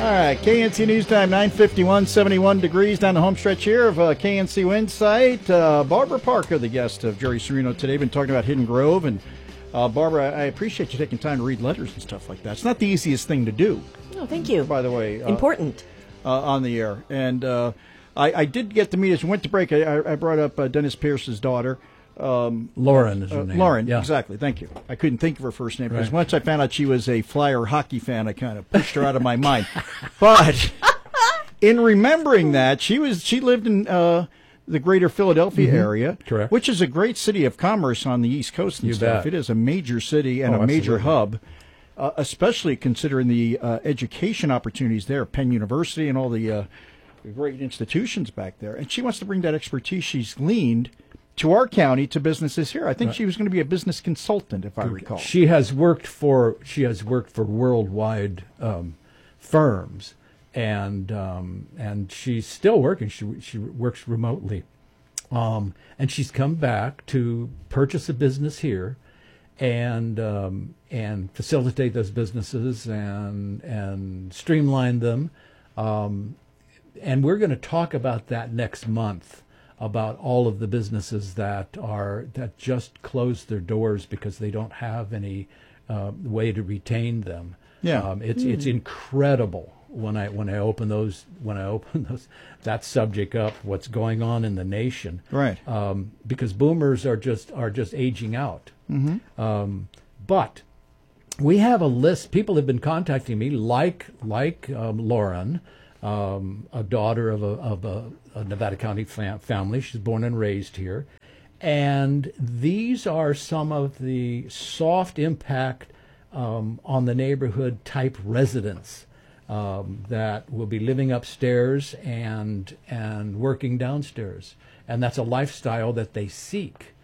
All right, KNC News Time, 9:51, 71 degrees down the home stretch here of KNC Insight. Barbara Parker, the guest of Jerry Serino today, been talking about Hidden Grove. And Barbara, I appreciate you taking time to read letters and stuff like that. It's not the easiest thing to do. Oh, thank you. By the way. Important. On the air. And I did get to meet, as we went to break, I brought up Dennis Pierce's daughter. Lauren is her name. Lauren, yeah. Exactly. Thank you. I couldn't think of her first name because Right. once I found out she was a Flyer hockey fan, I kind of pushed her out of my mind. But in remembering that, she lived in the greater Philadelphia area, Correct. which is a great city of commerce on the East Coast and You stuff. bet. It is a major city and Oh, a major absolutely. hub, especially considering the education opportunities there, Penn University and all the great institutions back there. And she wants to bring that expertise she's gleaned to our county, to businesses here. I think she was going to be a business consultant, if I recall. She has worked for worldwide firms, and she's still working. She works remotely, and she's come back to purchase a business here, and facilitate those businesses and streamline them, and we're going to talk about that next month. About all of the businesses that just closed their doors because they don't have any way to retain them. Yeah. It's incredible when I open that subject up, what's going on in the nation. Right. Because boomers are just aging out. But we have a list. People have been contacting me, like Lauren, a daughter of a Nevada County family. She's born and raised here. And these are some of the soft impact on the neighborhood type residents that will be living upstairs and working downstairs. And that's a lifestyle that they seek.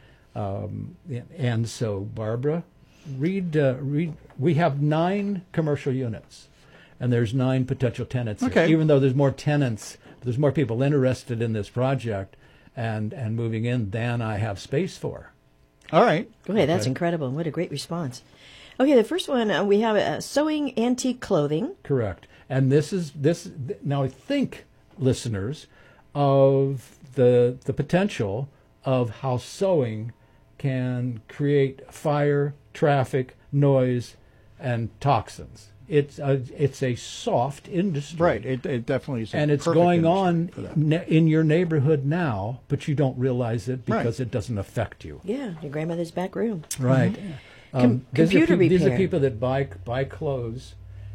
And so, Barbara, read. We have 9 commercial units. And there's 9 potential tenants. Okay. Even though there's more tenants, there's more people interested in this project and moving in than I have space for. All right. Okay, that's incredible. What a great response. Okay, the first one, we have sewing antique clothing. Correct. And this now think, listeners, of the potential of how sewing can create fire, traffic, noise, and toxins. It's a soft industry. Right. It definitely is. And it's perfect going industry on for that. in your neighborhood now, but you don't realize it because it doesn't affect you. Yeah, your grandmother's back room. Right. Computer These are repair. people that buy clothes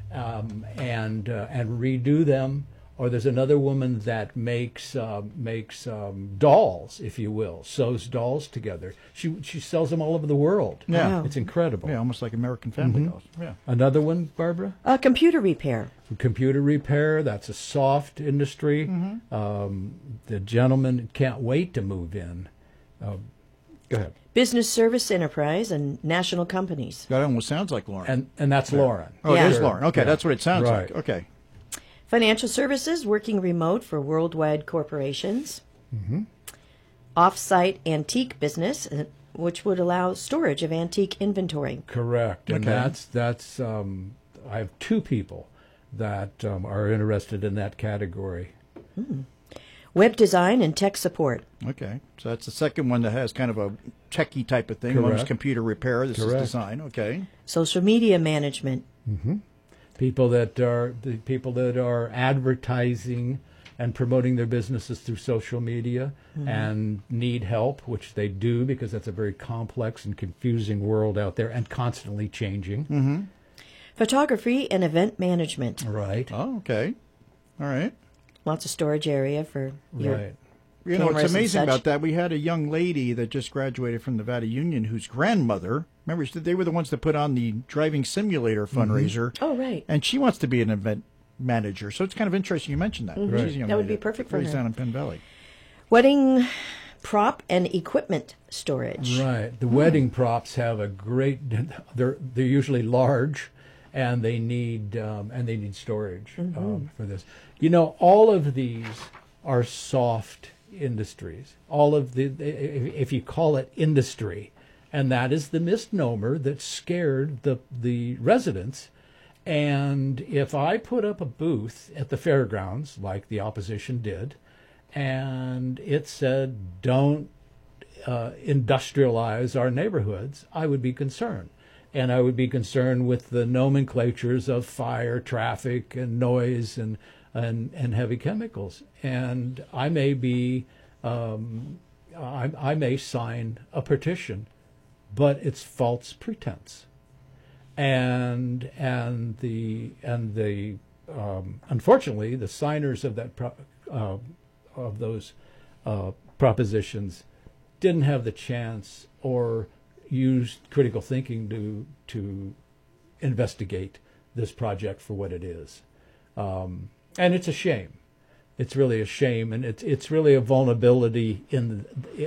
and redo them. Or there's another woman that makes dolls, if you will, sews dolls together. She sells them all over the world. Yeah. Wow. It's incredible. Yeah, almost like American Family dolls. Yeah. Another one, Barbara? Computer repair. Computer repair, that's a soft industry. The gentleman can't wait to move in. Go ahead. Business service enterprise and national companies. That almost sounds like Lauren. And that's Lauren. Oh, Yeah. it is Lauren. Okay, Yeah. that's what it sounds Right. like. Okay. Financial services, working remote for worldwide corporations. Off-site antique business, which would allow storage of antique inventory. Correct. And Okay. that's I have 2 people that are interested in that category. Web design and tech support. Okay. So that's the second one that has kind of a techie type of thing. One's Correct. computer repair. This Correct. is design. Okay. Social media management. People that are advertising and promoting their businesses through social media and need help, which they do because that's a very complex and confusing world out there and constantly changing. Photography and event management. Right. Oh, okay. All right. Lots of storage area for your Right. You know, cameras it's and amazing such. about that. We had a young lady that just graduated from Nevada Union whose grandmother, remember, they were the ones that put on the driving simulator fundraiser. Oh, right. And she wants to be an event manager. So it's kind of interesting you mentioned that. Right. She's a young That would lady be perfect for raised her. down in Penn Valley. Wedding prop and equipment storage. Right. The wedding props have a great. They're usually large, and they need storage for this. You know, all of these are soft industries. All of if you call it industry, and that is the misnomer that scared the residents. And if I put up a booth at the fairgrounds, like the opposition did, and it said, don't industrialize our neighborhoods, I would be concerned. And I would be concerned with the nomenclatures of fire, traffic, and noise, and heavy chemicals. And I may be, I may sign a petition, but it's false pretense. And the unfortunately, the signers of that of those propositions didn't have the chance or used critical thinking to investigate this project for what it is, and it's a shame. It's really a shame, and it's really a vulnerability in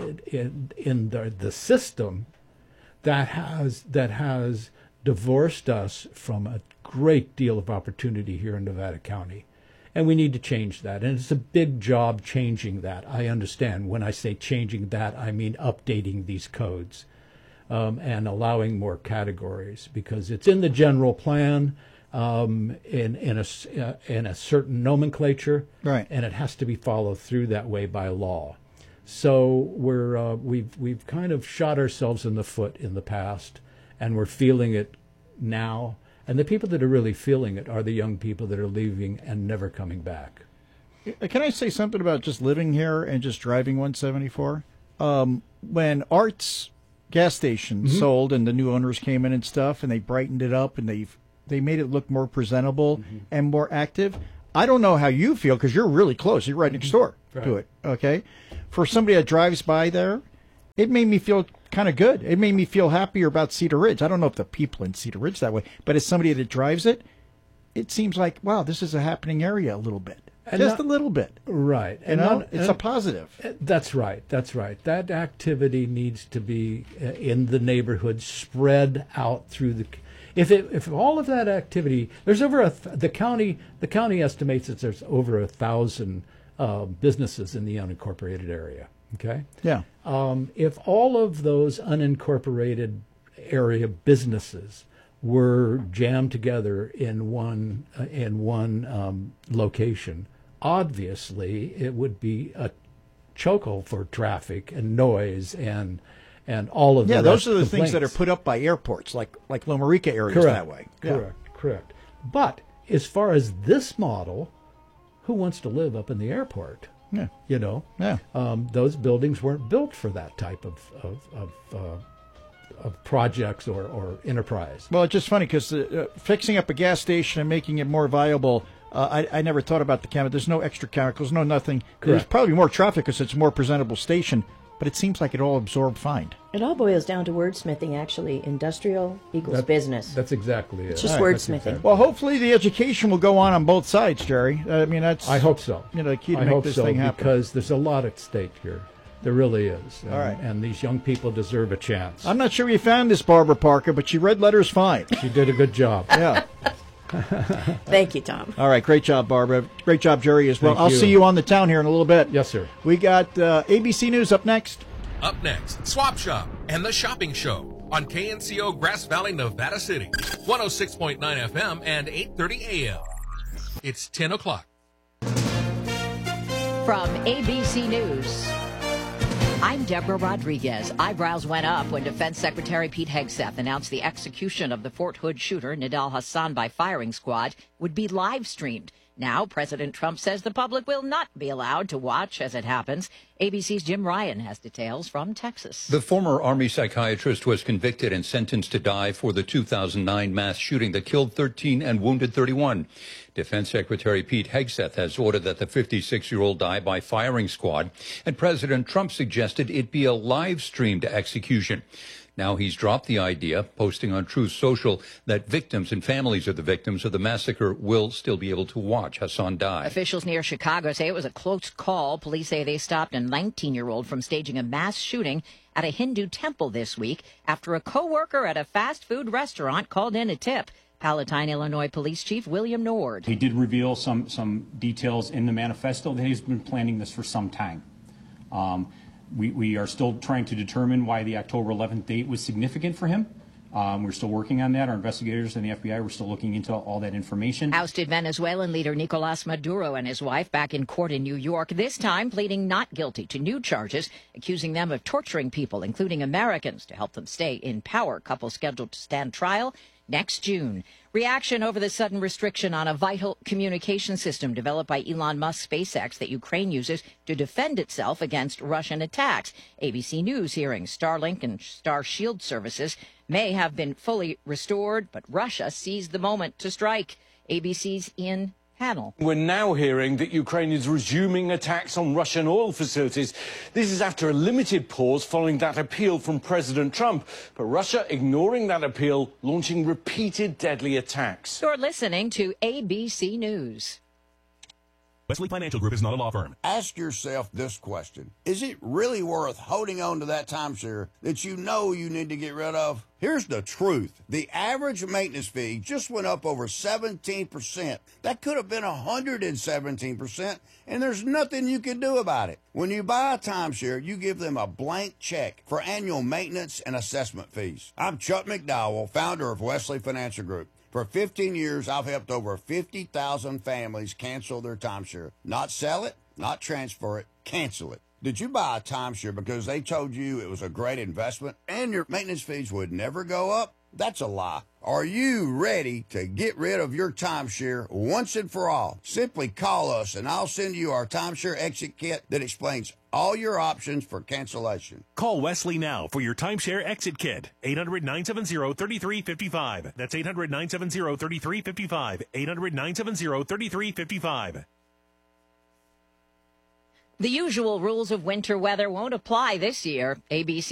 the system that has divorced us from a great deal of opportunity here in Nevada County. And we need to change that. And it's a big job changing that. I understand. When I say changing that, I mean updating these codes and allowing more categories, because it's in the general plan in a certain nomenclature, right? And it has to be followed through that way by law. So we've kind of shot ourselves in the foot in the past, and we're feeling it now. And the people that are really feeling it are the young people that are leaving and never coming back. Can I say something about just living here and just driving 174? When Art's gas station sold and the new owners came in and stuff, and they brightened it up and they made it look more presentable and more active. I don't know how you feel, because you're really close. You're right next door to it. Okay, for somebody that drives by there, it made me feel kind of good. It made me feel happier about Cedar Ridge. I don't know if the people in Cedar Ridge that way, but as somebody that drives it, it seems like, wow, this is a happening area a little bit. And just a little bit. Right. It's a positive. That's right. That's right. That activity needs to be in the neighborhood, spread out through the. If all of that activity, there's over the county estimates that there's over 1,000 businesses in the unincorporated area. Okay. Yeah. If all of those unincorporated area businesses were jammed together in one location, obviously it would be a chokehold for traffic and noise and all of the those are the complaints. things that are put up by airports, like Loma Rica areas that way. Correct. But as far as this model, who wants to live up in the airport? Yeah. You know, those buildings weren't built for that type of projects or enterprise. Well, it's just funny because fixing up a gas station and making it more viable, I never thought about the chemical. There's no extra chemicals, no nothing. Correct. There's probably more traffic because it's a more presentable station, but it seems like it all absorbed fine. It all boils down to wordsmithing, actually. Industrial equals business. That's exactly it. It's just wordsmithing. Well, hopefully the education will go on both sides, Jerry. I mean, I hope so. The key to make this thing happen. Because there's a lot at stake here. There really is. All right. And these young people deserve a chance. I'm not sure you found this, Barbara Parker, but she read letters fine. She did a good job. Yeah. Thank you, Tom. All right. Great job, Barbara. Great job, Jerry, as well. Thank I'll you. see you on the town here in a little bit. Yes, sir. We got ABC News up next. Up next, Swap Shop and the Shopping Show on KNCO Grass Valley, Nevada City, 106.9 FM and 8:30 AM. It's 10 o'clock. From ABC News, I'm Deborah Rodriguez. Eyebrows went up when Defense Secretary Pete Hegseth announced the execution of the Fort Hood shooter, Nidal Hassan, by firing squad would be live streamed. Now, President Trump says the public will not be allowed to watch as it happens. ABC's Jim Ryan has details from Texas. The former Army psychiatrist was convicted and sentenced to die for the 2009 mass shooting that killed 13 and wounded 31. Defense Secretary Pete Hegseth has ordered that the 56-year-old die by firing squad, and President Trump suggested it be a live-streamed execution. Now he's dropped the idea, posting on Truth Social that victims and families of the victims of the massacre will still be able to watch Hassan die. Officials near Chicago say it was a close call. Police say they stopped a 19-year-old from staging a mass shooting at a Hindu temple this week after a co-worker at a fast food restaurant called in a tip. Palatine, Illinois Police Chief William Nord. He did reveal some details in the manifesto that he's been planning this for some time. We are still trying to determine why the October 11th date was significant for him, We're still working on that. Our investigators and the FBI, we're still looking into all that information. Ousted Venezuelan leader Nicolas Maduro and his wife back in court in New York, this time pleading not guilty to new charges, accusing them of torturing people, including Americans, to help them stay in power. Couple scheduled to stand trial next June. Reaction over the sudden restriction on a vital communication system developed by Elon Musk's SpaceX that Ukraine uses to defend itself against Russian attacks. ABC News hearing Starlink and Starshield services may have been fully restored, but Russia seized the moment to strike. ABC's Ian Panel. We're now hearing that Ukraine is resuming attacks on Russian oil facilities. This is after a limited pause following that appeal from President Trump. But Russia ignoring that appeal, launching repeated deadly attacks. You're listening to ABC News. Wesley Financial Group is not a law firm. Ask yourself this question. Is it really worth holding on to that timeshare that you know you need to get rid of? Here's the truth. The average maintenance fee just went up over 17%. That could have been 117%, and there's nothing you can do about it. When you buy a timeshare, you give them a blank check for annual maintenance and assessment fees. I'm Chuck McDowell, founder of Wesley Financial Group. For 15 years, I've helped over 50,000 families cancel their timeshare. Not sell it, not transfer it, cancel it. Did you buy a timeshare because they told you it was a great investment and your maintenance fees would never go up? That's a lie. Are you ready to get rid of your timeshare once and for all? Simply call us and I'll send you our timeshare exit kit that explains all your options for cancellation. Call Wesley now for your timeshare exit kit. 800-970-3355. That's 800-970-3355. 800-970-3355. The usual rules of winter weather won't apply this year. ABC